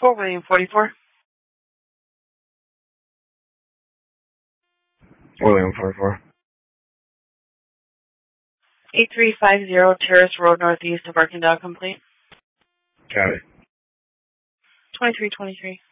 Fort William 44. William 44. 8350 Terrace Road, northeast of Arkandale, complete. Got it. 2323.